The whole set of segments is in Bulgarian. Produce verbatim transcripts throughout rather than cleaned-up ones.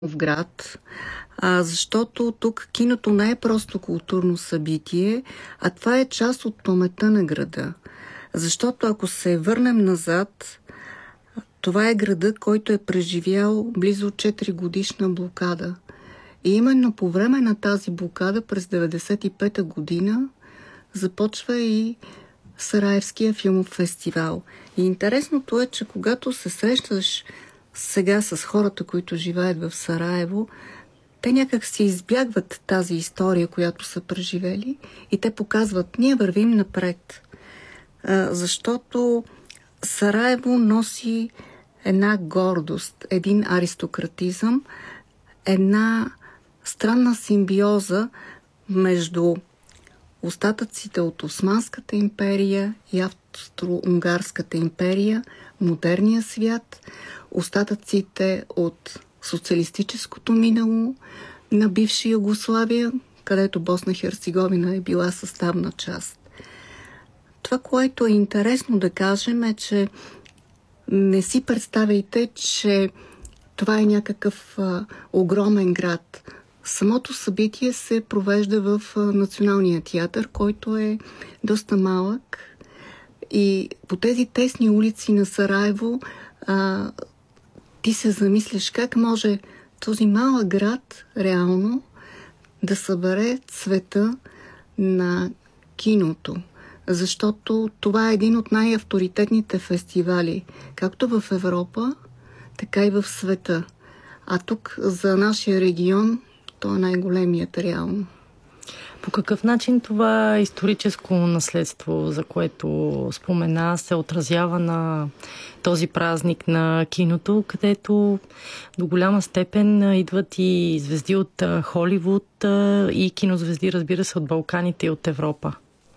в град, а, защото тук киното не е просто културно събитие, а това е част от паметта на града. Защото ако се върнем назад, това е града, който е преживял близо четири годишна блокада. И именно по време на тази блокада през деветдесет и пета година започва и Сараевския филмов фестивал. И интересното е, че когато се срещаш сега с хората, които живеят в Сараево, те някак си избягват тази история, която са преживели, и те показват, ние вървим напред. А, защото Сараево носи една гордост, един аристократизъм, една странна симбиоза между остатъците от Османската империя и Австро-Унгарската империя, модерния свят, остатъците от социалистическото минало на бивша Югославия, където Босна и Херцеговина е била съставна част. Това, което е интересно да кажем, е, че не си представяйте, че това е някакъв а, огромен град. Самото събитие се провежда в а, Националния театър, който е доста малък. И по тези тесни улици на Сараево а, ти се замислиш как може този малък град реално да събере цвета на киното. Защото това е един от най-авторитетните фестивали, както в Европа, така и в света. А тук за нашия регион то е най-големият реално. По какъв начин това историческо наследство, за което спомена, се отразява на този празник на киното, където до голяма степен идват и звезди от Холивуд и кинозвезди, разбира се, от Балканите и от Европа?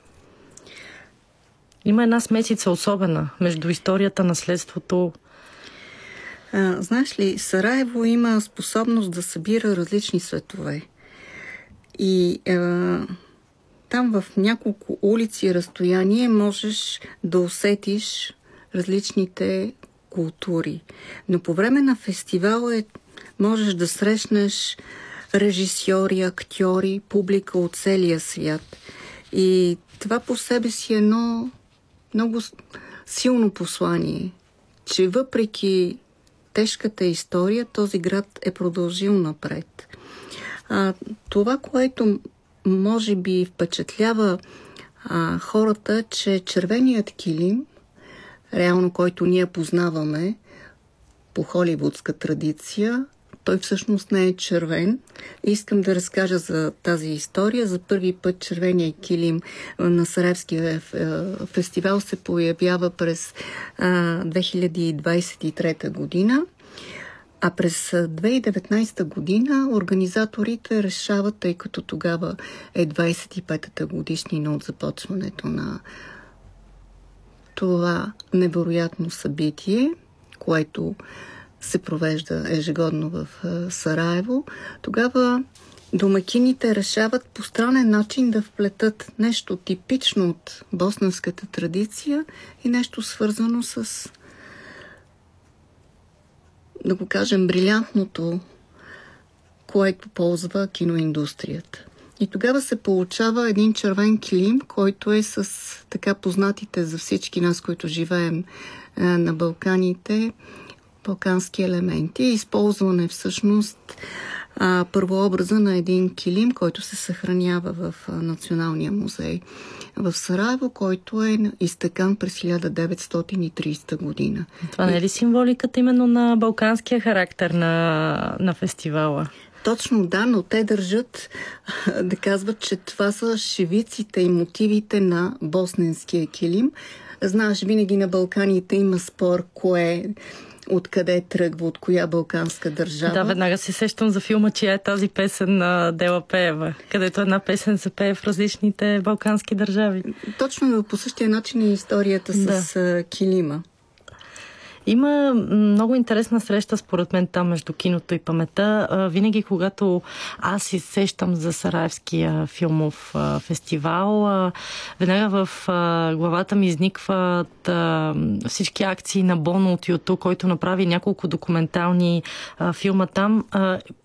Има една смесица особена между историята, наследството. А, знаеш ли, Сараево има способност да събира различни светове. И а, там в няколко улици и разстояние можеш да усетиш различните култури. Но по време на фестивала е, можеш да срещнеш режисьори, актьори, публика от целия свят. И това по себе си е едно много силно послание, че въпреки тежката история, този град е продължил напред. А, това, което може би впечатлява а, хората, че червеният килим, реално който ние познаваме по холивудска традиция, той всъщност не е червен. Искам да разкажа за тази история. За първи път червения килим на Сараевския фестивал се появява през две хиляди двадесет и трета година. А през две хиляди и деветнадесета година организаторите решават, тъй като тогава е двадесет и петата годишнина от започването на това невероятно събитие, което се провежда ежегодно в Сараево, тогава домакините решават по странен начин да вплетат нещо типично от босненската традиция и нещо свързано с, да го кажем, брилянтното, което ползва киноиндустрията. И тогава се получава един червен килим, който е с така познатите за всички нас, които живеем на Балканите, балкански елементи. Използване всъщност а, първообраза на един килим, който се съхранява в а, Националния музей в Сараево, който е изтъкан през хиляда деветстотин и тридесета година. Това не е ли символиката именно на балканския характер на, на фестивала? Точно да, но те държат да казват, че това са шевиците и мотивите на босненския килим. Знаеш, винаги на Балканите има спор, кое откъде тръгва, от коя балканска държава. Да, веднага се сещам за филма, чия е тази песен на Дела Пеева, където една песен се пее в различните балкански държави. Точно по същия начин е историята с да. килима. Има много интересна среща, според мен, там между киното и паметта. Винаги, когато аз се сещам за Сараевския филмов фестивал, веднага в главата ми изникват всички акции на Боно от Юту, който направи няколко документални филма там.